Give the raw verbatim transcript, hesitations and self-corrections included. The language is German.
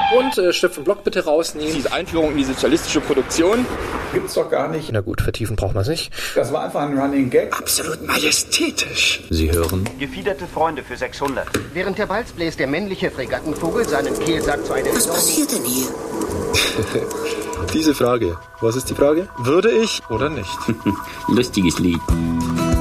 Und äh, Stift und Block bitte rausnehmen. Diese Einführung in die sozialistische Produktion gibt's doch gar nicht. Na gut, vertiefen braucht man es nicht. Das war einfach ein Running Gag. Absolut majestätisch. Sie hören Gefiederte Freunde für sechshundert. Während der Balz bläst der männliche Fregattenvogel seinen Kehlsack zu einer... Was passiert denn hier? diese Frage. Was ist die Frage? Würde ich oder nicht? Lustiges Lied.